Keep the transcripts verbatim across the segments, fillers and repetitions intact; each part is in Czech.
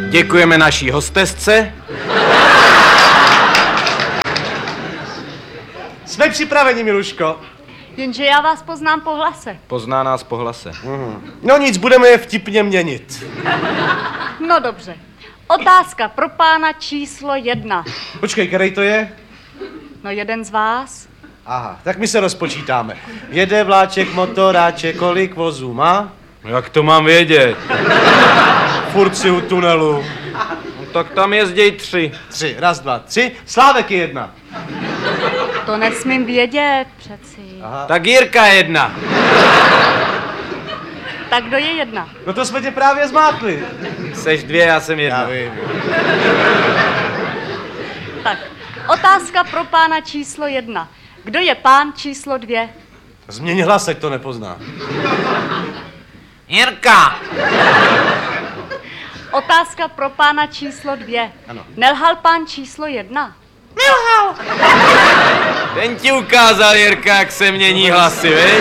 Děkujeme naší hostesce. Jsme připraveni, Miluško. Jenže já vás poznám po hlase. Pozná nás po hlase. Mm. No nic, budeme je vtipně měnit. No dobře. Otázka pro pána číslo jedna. Počkej, který to je? No jeden z vás. Aha, tak my se rozpočítáme. Jede vláček, motoráček, kolik vozů má? Jak to mám vědět? Furt si u tunelu. No, tak tam jezděj tři. Tři, raz, dva, tři. Slávek je jedna. To nesmím vědět přeci. Aha. Tak Jirka jedna. Tak kdo je jedna? No to jsme tě právě zmátli. Seš dvě, já jsem jedna. Já vím. Tak, otázka pro pána číslo jedna. Kdo je pán číslo dvě? Změň hlasek, to nepozná. Jirka! Otázka pro pána číslo dvě. Ano. Nelhal pán číslo jedna? Ten ti ukázal, Jirka, jak se mění hlasy, viď?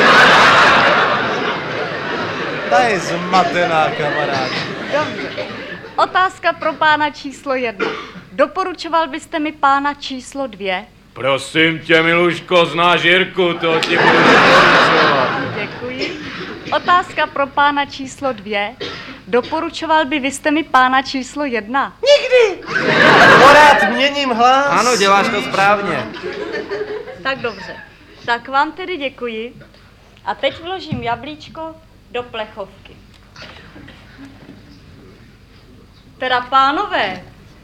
Ta je zmatená, kamarád. Dobře. Otázka pro pána číslo jedna. Doporučoval byste mi pána číslo dvě? Prosím tě, Miluško, znáš Jirku, to ti budu doporučovat. Děkuji. Otázka pro pána číslo dvě. Doporučoval by vy jste mi pána číslo jedna? Porád měním hlas. Ano, děláš to správně. Tak dobře. Tak vám tedy děkuji. A teď vložím jablíčko do plechovky. Teda pánové.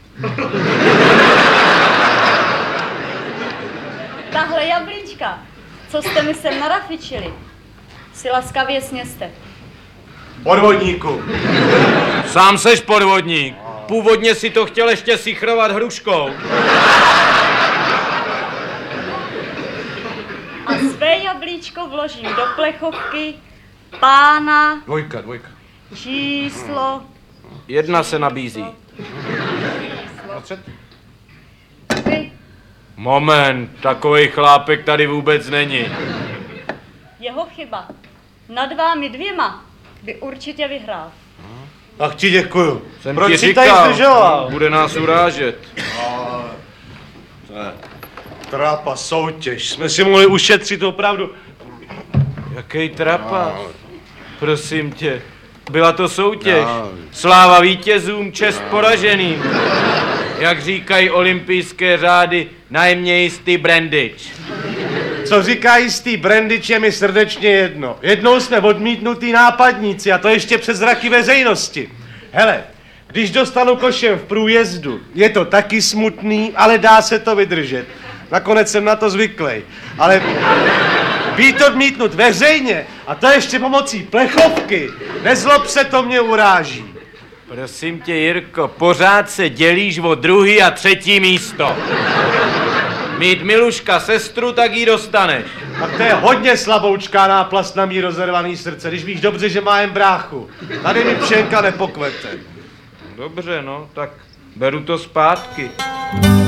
Tahle jablíčka, co jste mi sem narafičili, si laskavě sněste. Podvodníku. Sám seš podvodník. Původně si to chtěl ještě sichrovat hruškou. A své jablíčko vložím do plechovky pána Dvojka, dvojka. číslo Jedna se nabízí. tři. Moment, takovej chlápek tady vůbec není. Jeho chyba. Nad vámi dvěma by určitě vyhrál. Ach ti děkuju. Jsem Proč ti jsi tady říkal, zdržoval? bude nás urážet. Trápa soutěž. Jsme si mohli ušetřit opravdu. Jaký trapas? Prosím tě. Byla to soutěž. No. Sláva vítězům, čest poraženým. Jak říkají olympijské řády, najmě jistý brandič. Co říká jistý brandič, je mi srdečně jedno. Jednou jsme odmítnutí nápadníci a to ještě před zraky veřejnosti. Hele, když dostanu košem v průjezdu, je to taky smutný, ale dá se to vydržet. Nakonec jsem na to zvyklý. Ale být odmítnut veřejně a to ještě pomocí plechovky, nezlob se, to mě uráží. Prosím tě, Jirko, pořád se dělíš o druhý a třetí místo. Mít Miluška sestru, tak jí dostaneš. Tak to je hodně slaboučká náplast na mý rozervaný srdce, když víš dobře, že má jen bráchu. Tady mi pšenka nepokvete. Dobře, no, tak beru to zpátky.